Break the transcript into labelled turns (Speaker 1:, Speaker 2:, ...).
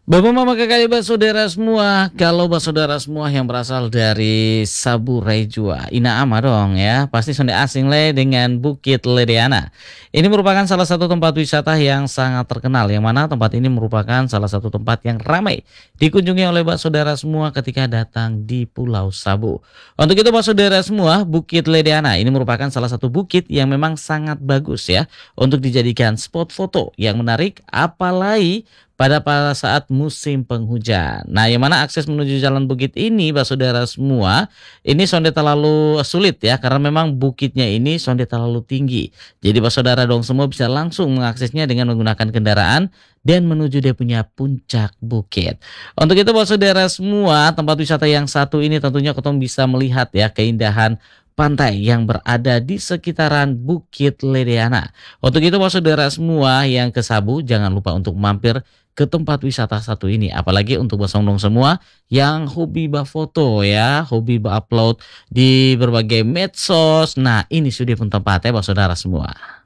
Speaker 1: Bapak mama kakak adik saudara semua, kalau saudara semua yang berasal dari Saburai Jua, Ina ama dong ya, pasti sonde asing le dengan Bukit Ledeana. Ini merupakan salah satu tempat wisata yang sangat terkenal, yang mana tempat ini merupakan salah satu tempat yang ramai dikunjungi oleh saudara semua ketika datang di Pulau Sabu. Untuk itu saudara semua, Bukit Ledeana ini merupakan salah satu bukit yang memang sangat bagus ya untuk dijadikan spot foto yang menarik, apalagi pada saat musim penghujan. Nah, yang mana akses menuju jalan bukit ini, saudara semua, ini sonde terlalu sulit ya, karena memang bukitnya ini sonde terlalu tinggi. Jadi, saudara dong semua bisa langsung mengaksesnya dengan menggunakan kendaraan dan menuju dia punya puncak bukit. Untuk itu, saudara semua, tempat wisata yang satu ini tentunya ketemu bisa melihat ya keindahan pantai yang berada di sekitaran Bukit Ledeana. Untuk itu, saudara semua yang ke Sabu, jangan lupa untuk mampir ke tempat wisata satu ini. Apalagi untuk basondong semua yang hobi foto ya, hobi upload di berbagai medsos. Nah, ini sudah pun tempatnya saudara semua.